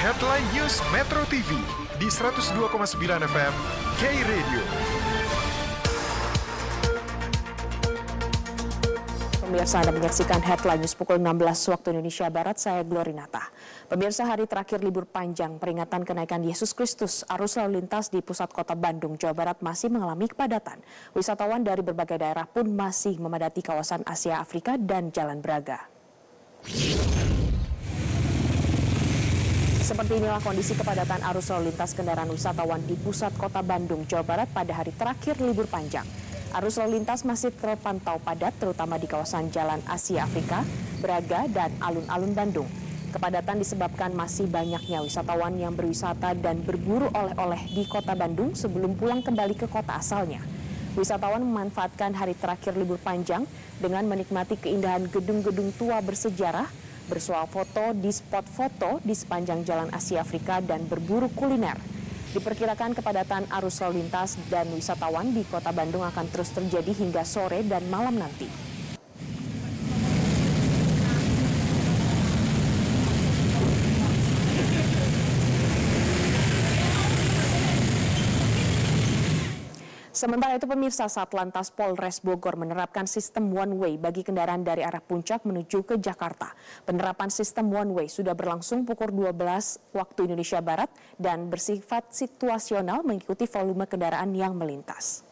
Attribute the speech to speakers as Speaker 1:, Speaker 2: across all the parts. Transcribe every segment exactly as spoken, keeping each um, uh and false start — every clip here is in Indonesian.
Speaker 1: Headline News Metro T V di seratus dua koma sembilan F M K-Radio.
Speaker 2: Pemirsa, Anda menyaksikan Headline News pukul enam belas waktu Indonesia Barat, saya Glorinata. Pemirsa, hari terakhir libur panjang peringatan kenaikan Yesus Kristus, arus lalu lintas di pusat kota Bandung, Jawa Barat masih mengalami kepadatan. Wisatawan dari berbagai daerah pun masih memadati kawasan Asia Afrika dan Jalan Braga. Seperti inilah kondisi kepadatan arus lalu lintas kendaraan wisatawan di pusat kota Bandung, Jawa Barat pada hari terakhir libur panjang. Arus lalu lintas masih terpantau padat, terutama di kawasan Jalan Asia Afrika, Braga, dan alun-alun Bandung. Kepadatan disebabkan masih banyaknya wisatawan yang berwisata dan berburu oleh-oleh di kota Bandung sebelum pulang kembali ke kota asalnya. Wisatawan memanfaatkan hari terakhir libur panjang dengan menikmati keindahan gedung-gedung tua bersejarah, bersuah foto di spot foto di sepanjang Jalan Asia Afrika, dan berburu kuliner. Diperkirakan kepadatan arus lalu lintas dan wisatawan di kota Bandung akan terus terjadi hingga sore dan malam nanti. Sementara itu, pemirsa, Satlantas Polres Bogor menerapkan sistem one way bagi kendaraan dari arah Puncak menuju ke Jakarta. Penerapan sistem one way sudah berlangsung pukul dua belas waktu Indonesia Barat dan bersifat situasional mengikuti volume kendaraan yang melintas.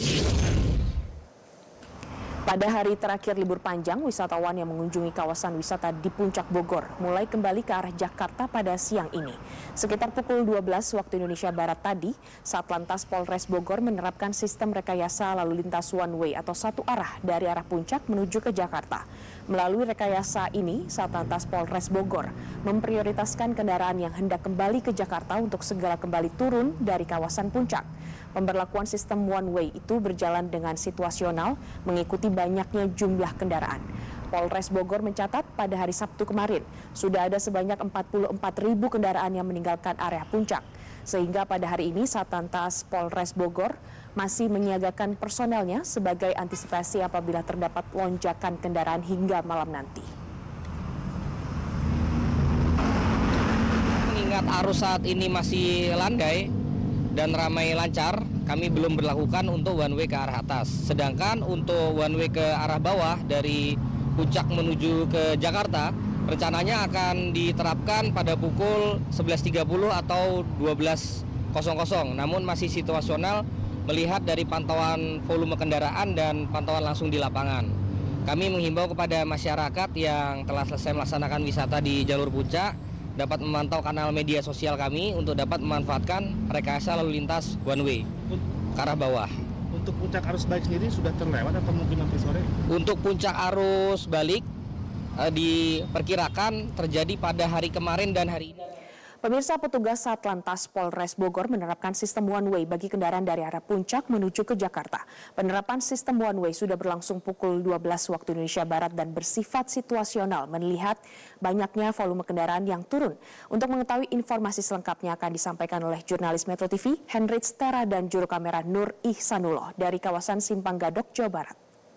Speaker 2: Pada hari terakhir libur panjang, wisatawan yang mengunjungi kawasan wisata di Puncak Bogor mulai kembali ke arah Jakarta pada siang ini. Sekitar pukul dua belas waktu Indonesia Barat tadi, Satlantas Polres Bogor menerapkan sistem rekayasa lalu lintas one way atau satu arah dari arah Puncak menuju ke Jakarta. Melalui rekayasa ini, Satlantas Polres Bogor memprioritaskan kendaraan yang hendak kembali ke Jakarta untuk segera kembali turun dari kawasan Puncak. Pemberlakuan sistem one way itu berjalan dengan situasional mengikuti banyaknya jumlah kendaraan. Polres Bogor mencatat pada hari Sabtu kemarin sudah ada sebanyak empat puluh empat ribu kendaraan yang meninggalkan area Puncak. Sehingga pada hari ini Satlantas Polres Bogor masih menyiagakan personelnya sebagai antisipasi apabila terdapat lonjakan kendaraan hingga malam nanti.
Speaker 3: Mengingat arus saat ini masih landai dan ramai lancar, kami belum berlakukan untuk one way ke arah atas. Sedangkan untuk one way ke arah bawah dari Puncak menuju ke Jakarta, rencananya akan diterapkan pada pukul sebelas tiga puluh atau dua belas. Namun masih situasional melihat dari pantauan volume kendaraan dan pantauan langsung di lapangan. Kami menghimbau kepada masyarakat yang telah selesai melaksanakan wisata di jalur Puncak dapat memantau kanal media sosial kami untuk dapat memanfaatkan rekayasa lalu lintas one way ke arah bawah.
Speaker 4: Untuk puncak arus balik sendiri sudah terlewat atau mungkin nanti sore?
Speaker 3: Untuk puncak arus balik eh, diperkirakan terjadi pada hari kemarin dan hari ini.
Speaker 2: Pemirsa, petugas Satlantas Polres Bogor menerapkan sistem one way bagi kendaraan dari arah Puncak menuju ke Jakarta. Penerapan sistem one way sudah berlangsung pukul dua belas waktu Indonesia Barat dan bersifat situasional melihat banyaknya volume kendaraan yang turun. Untuk mengetahui informasi selengkapnya akan disampaikan oleh jurnalis Metro T V, Henrich Tera, dan juru kamera Nur Ihsanullah dari kawasan Simpang Gadok, Jawa Barat.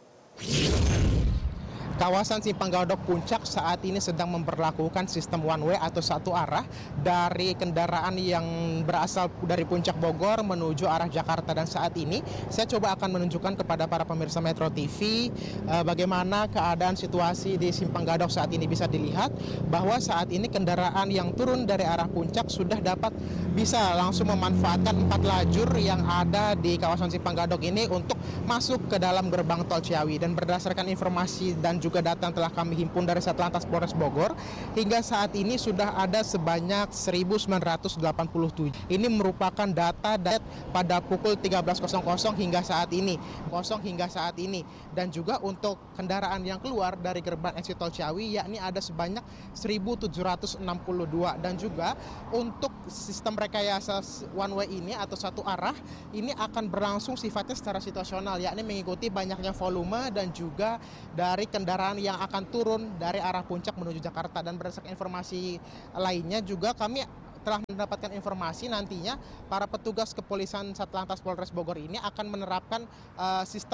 Speaker 5: Kawasan Simpang Gadok Puncak saat ini sedang memperlakukan sistem one way atau satu arah dari kendaraan yang berasal dari Puncak Bogor menuju arah Jakarta. Dan saat ini saya coba akan menunjukkan kepada para pemirsa Metro T V eh, bagaimana keadaan situasi di Simpang Gadok saat ini. Bisa dilihat bahwa saat ini kendaraan yang turun dari arah Puncak sudah dapat bisa langsung memanfaatkan empat lajur yang ada di kawasan Simpang Gadok ini untuk masuk ke dalam gerbang tol Ciawi. Dan berdasarkan informasi dan juga data yang telah kami himpun dari Satlantas Polres Bogor, hingga saat ini sudah ada sebanyak seribu sembilan ratus delapan puluh tujuh. Ini merupakan data dat pada pukul tiga belas hingga saat ini, kosong hingga saat ini. Dan juga untuk kendaraan yang keluar dari gerbang exit tol Ciawi, yakni ada sebanyak seribu tujuh ratus enam puluh dua. Dan juga untuk sistem rekayasa one way ini atau satu arah ini akan berlangsung sifatnya secara situasional, yakni mengikuti banyaknya volume dan juga dari kendaraan yang akan turun dari arah Puncak menuju Jakarta. Dan berdasarkan informasi lainnya juga kami telah mendapatkan informasi nantinya para petugas kepolisian Satlantas Polres Bogor ini akan menerapkan uh, sistem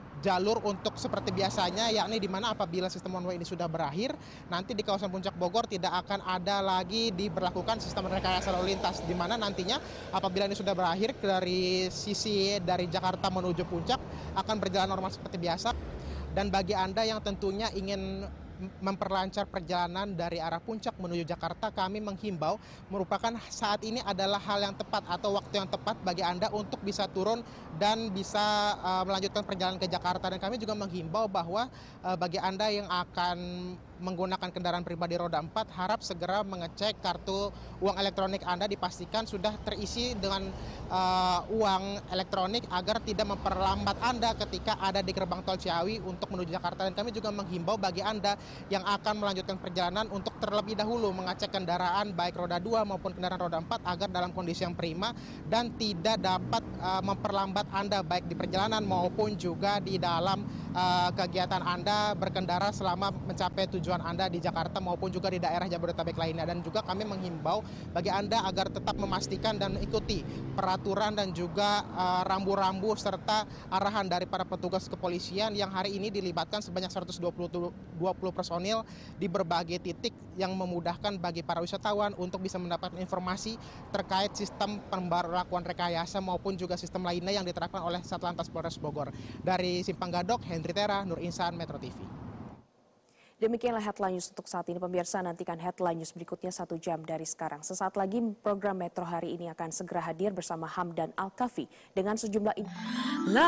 Speaker 5: jalur untuk seperti biasanya, yakni di mana apabila sistem one way ini sudah berakhir, nanti di kawasan Puncak Bogor tidak akan ada lagi diberlakukan sistem rekayasa lalu lintas, di mana nantinya apabila ini sudah berakhir dari sisi dari Jakarta menuju Puncak akan berjalan normal seperti biasa. Dan bagi Anda yang tentunya ingin memperlancar perjalanan dari arah Puncak menuju Jakarta, kami menghimbau merupakan saat ini adalah hal yang tepat atau waktu yang tepat bagi Anda untuk bisa turun dan bisa uh, melanjutkan perjalanan ke Jakarta. Dan kami juga menghimbau bahwa uh, bagi Anda yang akan menggunakan kendaraan pribadi roda empat, harap segera mengecek kartu uang elektronik Anda, dipastikan sudah terisi dengan uh, uang elektronik agar tidak memperlambat Anda ketika ada di gerbang tol Ciawi untuk menuju Jakarta. Dan kami juga menghimbau bagi Anda yang akan melanjutkan perjalanan untuk terlebih dahulu mengecek kendaraan baik roda dua maupun kendaraan roda empat agar dalam kondisi yang prima dan tidak dapat uh, memperlambat Anda baik di perjalanan maupun juga di dalam uh, kegiatan Anda berkendara selama mencapai tujuan Anda di Jakarta maupun juga di daerah Jabodetabek lainnya. Dan juga kami menghimbau bagi Anda agar tetap memastikan dan ikuti peraturan dan juga uh, rambu-rambu serta arahan dari para petugas kepolisian yang hari ini dilibatkan sebanyak seratus dua puluh personil di berbagai titik yang memudahkan bagi para wisatawan untuk bisa mendapatkan informasi terkait sistem pemberlakuan rekayasa maupun juga sistem lainnya yang diterapkan oleh Satlantas Polres Bogor. Dari Simpang Gadok, Hendri Tera, Nur Insan, Metro T V.
Speaker 2: Demikianlah headline news untuk saat ini. Pemirsa, nantikan headline news berikutnya satu jam dari sekarang. Sesaat lagi program Metro hari ini akan segera hadir bersama Hamdan Al-Kafi dengan sejumlah